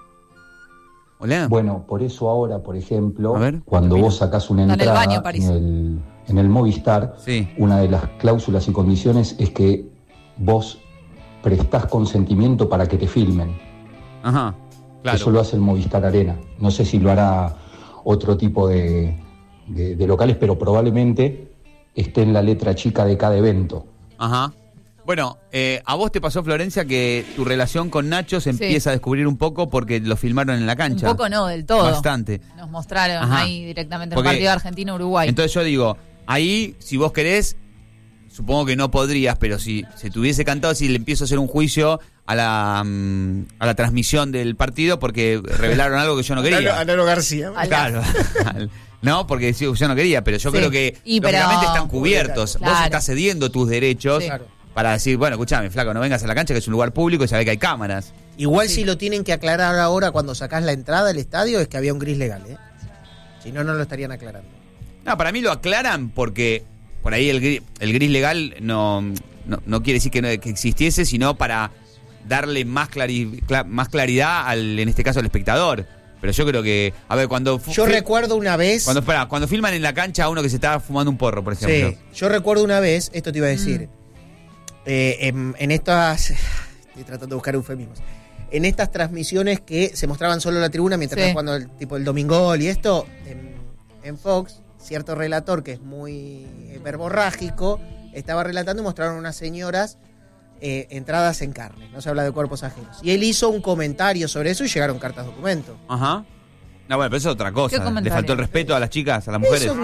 Hola. Bueno, por eso ahora, por ejemplo, A ver, cuando mira. vos sacás una Está en el entrada baño, París. en el, en el Movistar, Sí. una de las cláusulas y condiciones es que vos prestás consentimiento para que te filmen. Ajá. Claro. Eso lo hace el Movistar Arena. No sé si lo hará otro tipo de, de- de locales, pero probablemente esté en la letra chica de cada evento. Ajá. Bueno, eh, a vos te pasó, Florencia, que tu relación con Nacho se Sí. empieza a descubrir un poco porque lo filmaron en la Un cancha. poco no, del todo. Bastante. Nos mostraron Ajá. ahí directamente el Porque- partido de Argentina-Uruguay. Entonces yo digo, ahí, si vos querés, supongo que no podrías, pero si se te hubiese cantado, si le empiezo a hacer un juicio a la, mm, a la transmisión del partido porque revelaron algo que yo no quería. Analo García. Al- Claro. No, porque sí, yo no quería, pero yo Sí. creo que Y pero- lógicamente están cubiertos. Vos Claro. estás cediendo tus derechos Sí. Claro. para decir, bueno, escúchame, flaco, no vengas a la cancha que es un lugar público y sabés que hay cámaras. Igual Sí. si lo tienen que aclarar ahora cuando sacás la entrada del estadio es que había un gris legal, ¿eh? Si no, no lo estarían aclarando. No, para mí lo aclaran porque por ahí el gris, el gris legal no, no, no quiere decir que, no- que existiese, sino para darle más, clari- cla- más claridad al, en este caso, al espectador. Pero yo creo que, a ver, cuando... fu- Yo fi- recuerdo una vez... Cuando, espera, cuando filman en la cancha a uno que se estaba fumando un porro, por ejemplo. Sí, yo recuerdo una vez, esto te iba a decir, eh, en, en estas... Estoy tratando de buscar eufemismos. En estas transmisiones que se mostraban solo la tribuna mientras Sí. estaba jugando el tipo el domingol y esto, en, en Fox, cierto relator que es muy eh, verborrágico, estaba relatando y mostraron unas señoras eh, entradas en carne, no se habla de cuerpos ajenos. Y él hizo un comentario sobre eso y llegaron cartas documento. Ajá. No, bueno, pero eso es otra ¿Qué cosa. Le comentario? faltó el respeto a las chicas, a las mujeres. Es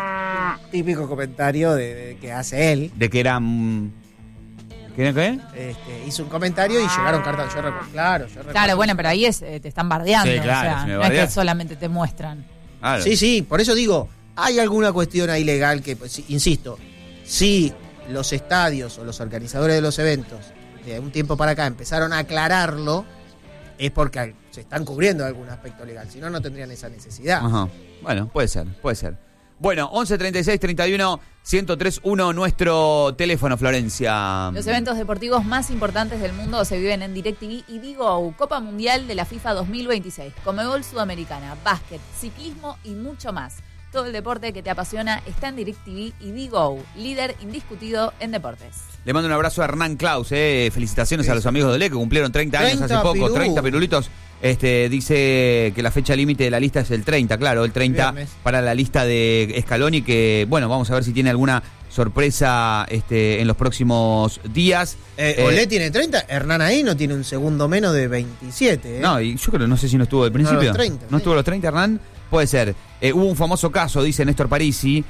un típico comentario de, de que hace él. De que eran... ¿Qué era qué? Este, hizo un comentario y llegaron cartas. Yo recuerdo, claro, yo recuerdo. Claro, bueno, pero ahí es, eh, te están bardeando. Sí, claro, o sea, si me no es bardeas. que solamente te muestran. Claro. Sí, sí, por eso digo, hay alguna cuestión ahí legal que, pues, sí, insisto, si los estadios o los organizadores de los eventos de un tiempo para acá empezaron a aclararlo, es porque se están cubriendo algún aspecto legal, si no, no tendrían esa necesidad. Ajá. Bueno, puede ser, puede ser. Bueno, once treinta y seis treinta y uno ciento tres uno nuestro teléfono, Florencia. Los eventos deportivos más importantes del mundo se viven en DirecTV y Digo, Copa Mundial de la FIFA dos mil veintiséis, Conmebol Sudamericana, básquet, ciclismo y mucho más. Todo el deporte que te apasiona está en DirecTV y Digo, líder indiscutido en deportes. Le mando un abrazo a Hernán Klaus, eh. Felicitaciones a los amigos de O L E que cumplieron treinta años hace treinta poco, pirú. treinta pirulitos. Este, dice que la fecha límite de la lista es el treinta, claro, el treinta Viernes. para la lista de Scaloni, que bueno, vamos a ver si tiene alguna sorpresa este, en los próximos días. Eh, Eh, Olé tiene treinta, Hernán ahí no tiene un segundo menos de veintisiete. ¿eh? No, y yo creo, no sé si no estuvo al principio. a los treinta, ¿No sí. estuvo a los treinta, Hernán? Puede ser. Eh, hubo un famoso caso, dice Néstor Parisi,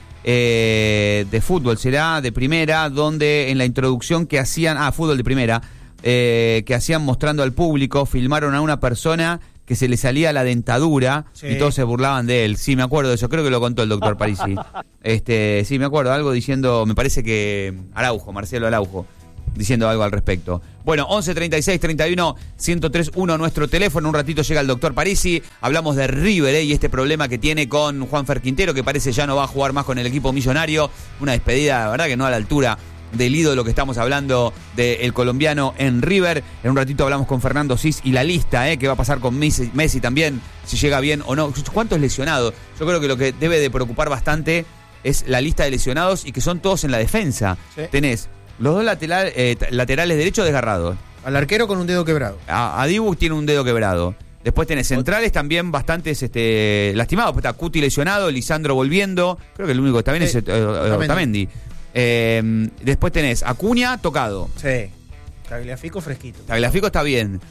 eh, de fútbol, será de primera, donde en la introducción que hacían, ah, fútbol de primera, eh, que hacían mostrando al público, filmaron a una persona que se le salía la dentadura Sí. y todos se burlaban de él. Sí, me acuerdo de eso, creo que lo contó el doctor Parisi. Este, sí, me acuerdo, algo diciendo, me parece que Araujo, Marcelo Araujo, diciendo algo al respecto. Bueno, once treinta y seis treinta y uno ciento tres uno nuestro teléfono. Un ratito llega el doctor Parisi. Hablamos de River eh, y este problema que tiene con Juanfer Quintero, que parece ya no va a jugar más con el equipo millonario. Una despedida, la verdad que no a la altura del ídolo que estamos hablando del colombiano en River. En un ratito hablamos con Fernando Cis y la lista eh, que va a pasar con Messi, Messi también, si llega bien o no. ¿Cuántos lesionados? Yo creo que lo que debe de preocupar bastante es la lista de lesionados y que son todos en la defensa. Sí. Tenés los dos lateral, eh, laterales derechos desgarrados. Al arquero con un dedo quebrado. A, a Dibu tiene un dedo quebrado. Después tenés centrales también bastantes este, lastimados. Pues está Cuti lesionado, Lisandro volviendo. Creo que el único que está bien Sí, es eh, eh, Otamendi. Eh, después tenés Acuña tocado. Sí. Tagliafico fresquito. Tagliafico está bien.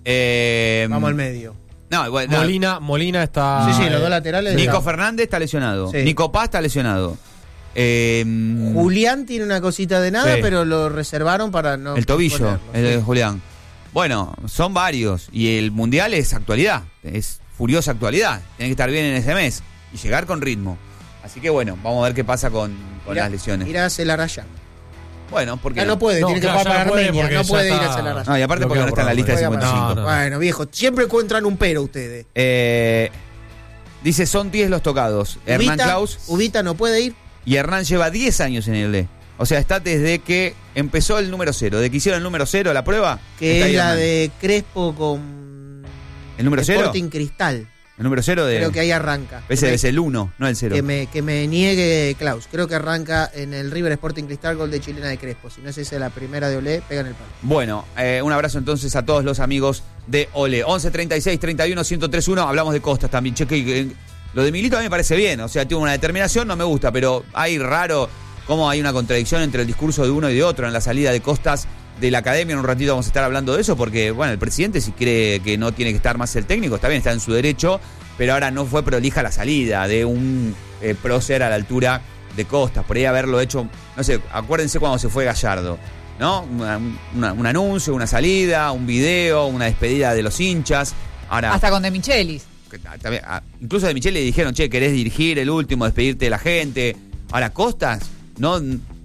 Eh, Vamos al medio. No, bueno, no. Molina, Molina está. Sí, sí, los eh, dos laterales. Nico están. Fernández está lesionado. Sí. Nico Paz está lesionado. Eh, Julián tiene una cosita de nada, Sí. pero lo reservaron para no. El tobillo, ponerlo, el de sí. Julián. Bueno, son varios. Y el Mundial es actualidad. Es furiosa actualidad. Tiene que estar bien en ese mes. Y llegar con ritmo. Así que bueno, vamos a ver qué pasa con, con Irá- las lesiones. Irá a Celarayán. Bueno, porque Ya no puede, No, tiene claro, que ya jugar para no puede Armenia. porque No ya puede ir está- a Celarayán. No, y aparte Lo porque no queda está en la lista de borrado. cincuenta y cinco. No, no. Bueno, viejo, siempre encuentran un pero ustedes. Eh, dice, son diez los tocados. Hernán Ubita, Klaus. Ubita no puede ir. Y Hernán lleva diez años en el D. O sea, está desde que empezó el número cero. De que hicieron el número cero, la prueba. Que está es ahí la Hernán. de Crespo con ¿El número cero? Sporting Cristal. El número cero de... Creo que ahí arranca. Ese Que es el uno, no el cero. me, que, me, que me niegue Klaus. Creo que arranca en el River Sporting Cristal, gol de chilena de Crespo. Si no es esa la primera de Olé, pega en el palo. Bueno, eh, un abrazo entonces a todos los amigos de Ole. once treinta y seis treinta y uno ciento tres uno. Hablamos de Costas también. Che, que, que- lo de Milito a mí me parece bien. O sea, tiene una determinación, no me gusta, pero hay raro cómo hay una contradicción entre el discurso de uno y de otro en la salida de Costas de la academia. En un ratito vamos a estar hablando de eso porque, bueno, el presidente si cree que no tiene que estar más el técnico, está bien, está en su derecho, pero ahora no fue prolija la salida de un eh, prócer a la altura de Costas. Por ahí haberlo hecho, no sé, acuérdense cuando se fue Gallardo, ¿no? Una- una- un anuncio, una salida, un video, una despedida de los hinchas. Ahora, Hasta con De Michelis. que ta- también, ah, incluso de Michele le dijeron, che, ¿querés dirigir el último, despedirte de la gente? Ahora, Costas, no,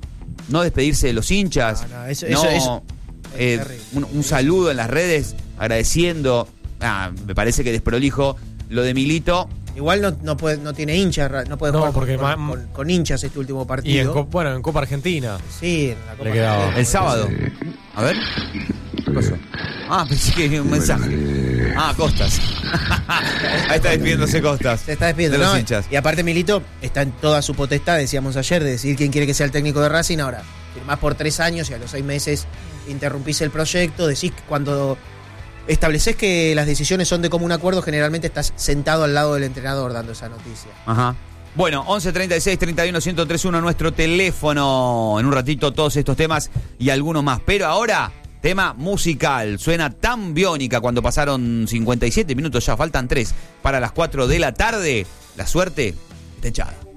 no despedirse de los hinchas. No, no, eso- no, eso- eso eh, es terrible. un, un saludo en las redes, agradeciendo. Ah, me parece que desprolijo lo de Milito. Igual no, no, puede, no tiene hinchas, ra- no puede No, jugar con- porque con, ma- con- con hinchas este último Y en, partido. Co- bueno, en Copa Argentina. Sí, en la Copa Le quedaba. Argentina. El sábado. A ver. ¿Qué pasó? Ah, pensé que había un mensaje. Ah, Costas. Ahí está despidiéndose Costas. Se está despidiendo, de los ¿no? hinchas. Y aparte Milito está en toda su potestad, decíamos ayer, de decidir quién quiere que sea el técnico de Racing. Ahora, firmás por tres años y a los seis meses interrumpís el proyecto. Decís que cuando estableces que las decisiones son de común acuerdo, generalmente estás sentado al lado del entrenador dando esa noticia. Ajá. Bueno, once treinta y seis treinta y uno ciento tres uno nuestro teléfono. En un ratito todos estos temas y algunos más. Pero ahora, tema musical. Suena tan biónica cuando pasaron cincuenta y siete minutos, ya faltan tres para las cuatro de la tarde. La suerte está echada.